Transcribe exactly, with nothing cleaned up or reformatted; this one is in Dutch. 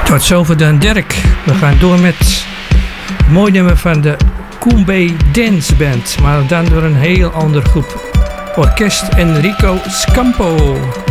Tot zover dan Dirk. We gaan door met een mooi nummer van de Koembe Dance Band. Maar dan door een heel andere groep. Orkest Enrico Scampo.